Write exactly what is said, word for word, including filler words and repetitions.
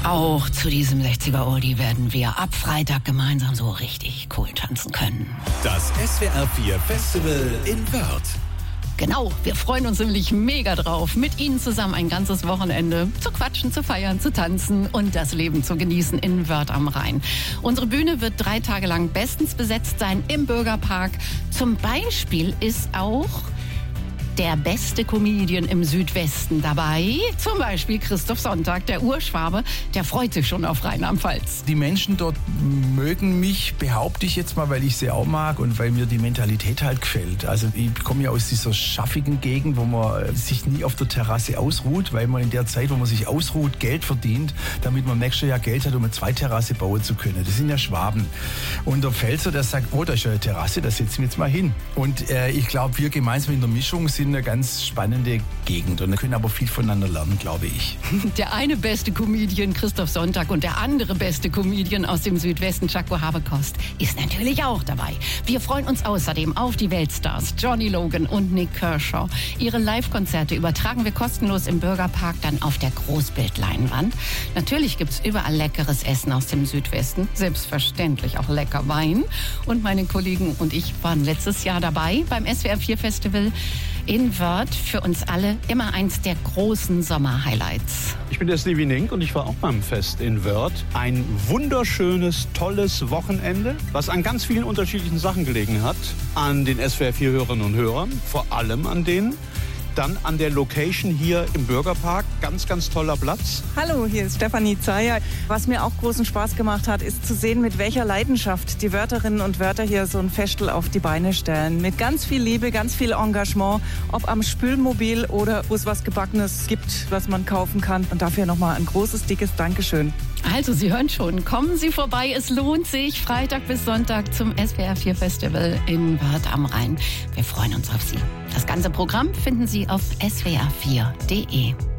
Auch zu diesem sechziger-Oldie werden wir ab Freitag gemeinsam so richtig cool tanzen können. Das S W R vier Festival in Wörth. Genau, wir freuen uns nämlich mega drauf, mit Ihnen zusammen ein ganzes Wochenende zu quatschen, zu feiern, zu tanzen und das Leben zu genießen in Wörth am Rhein. Unsere Bühne wird drei Tage lang bestens besetzt sein im Bürgerpark. Zum Beispiel ist auch der beste Comedian im Südwesten dabei. Zum Beispiel Christoph Sonntag, der Urschwabe. Der freut sich schon auf Rheinland-Pfalz. Die Menschen dort mögen mich, behaupte ich jetzt mal, weil ich sie auch mag und weil mir die Mentalität halt gefällt. Also ich komme ja aus dieser schaffigen Gegend, wo man sich nie auf der Terrasse ausruht, weil man in der Zeit, wo man sich ausruht, Geld verdient, damit man nächstes Jahr Geld hat, um eine Zweiterrasse bauen zu können. Das sind ja Schwaben. Und der Pfälzer, der sagt, oh, da ist ja eine Terrasse, da setzen wir jetzt mal hin. Und äh, ich glaube, wir gemeinsam in der Mischung sind eine ganz spannende Gegend und wir können aber viel voneinander lernen, glaube ich. Der eine beste Comedian, Christoph Sonntag, und der andere beste Comedian aus dem Südwesten, Jaco Habekost, ist natürlich auch dabei. Wir freuen uns außerdem auf die Weltstars Johnny Logan und Nick Kershaw. Ihre Live-Konzerte übertragen wir kostenlos im Bürgerpark, dann auf der Großbildleinwand. Natürlich gibt es überall leckeres Essen aus dem Südwesten, selbstverständlich auch lecker Wein. Und meine Kollegen und ich waren letztes Jahr dabei beim S W R vier Festival in Wörth. Für uns alle immer eins der großen Sommer-Highlights. Ich bin der Stevie Nink und ich war auch beim Fest in Wörth. Ein wunderschönes, tolles Wochenende, was an ganz vielen unterschiedlichen Sachen gelegen hat. An den S W R vier Hörerinnen und Hörern, vor allem an denen. Dann an der Location hier im Bürgerpark. Ganz, ganz toller Platz. Hallo, hier ist Stefanie Zeyer. Was mir auch großen Spaß gemacht hat, ist zu sehen, mit welcher Leidenschaft die Wörtherinnen und Wörther hier so ein Festel auf die Beine stellen. Mit ganz viel Liebe, ganz viel Engagement, ob am Spülmobil oder wo es was Gebackenes gibt, was man kaufen kann. Und dafür nochmal ein großes, dickes Dankeschön. Also, Sie hören schon, kommen Sie vorbei. Es lohnt sich. Freitag bis Sonntag zum S W R vier Festival in Wörth am Rhein. Wir freuen uns auf Sie. Das ganze Programm finden Sie auf S W R vier Punkt de.